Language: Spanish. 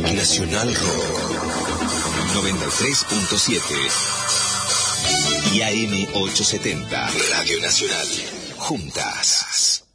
Nacional Rock 93.7 y AM 870 Radio Nacional. Juntas.